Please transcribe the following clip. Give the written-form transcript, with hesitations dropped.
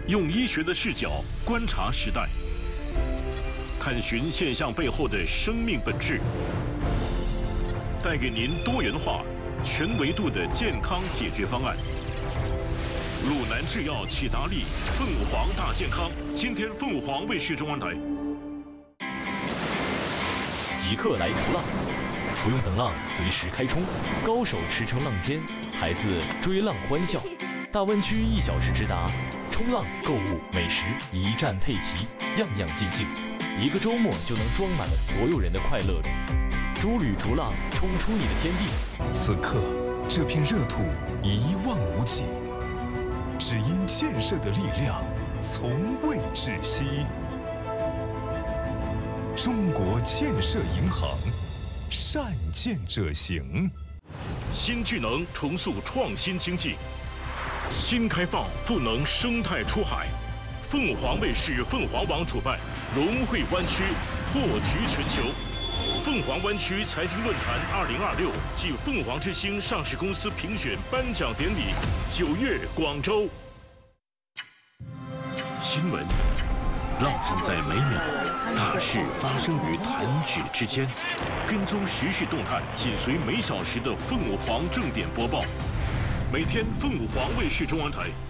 用医学的视角观察时代，探寻现象背后的生命本质，带给您多元化、全维度的健康解决方案。鲁南制药启达利凤凰大健康，今天凤凰卫视中文台。 即刻来除浪，不用等浪，随时开冲，高手驰骋浪尖，孩子追浪欢笑。大湾区1小时直达，冲浪、购物、美食一站配齐，样样尽兴。一个周末就能装满了所有人的快乐。诸旅逐浪，冲出你的天地。 此刻，这片热土一望无际，只因建设的力量从未止息。中国建设银行，善建者行。 新智能重塑创新经济，新开放赋能生态出海。凤凰卫视凤凰网主办融汇湾区破局全球凤凰湾区财经论坛2026暨凤凰之星上市公司评选颁奖典礼9月广州。新闻浪漫在每秒，大事发生于弹指之间。跟踪时事动态，紧随每小时的凤凰正点播报。每天凤凰卫视中文台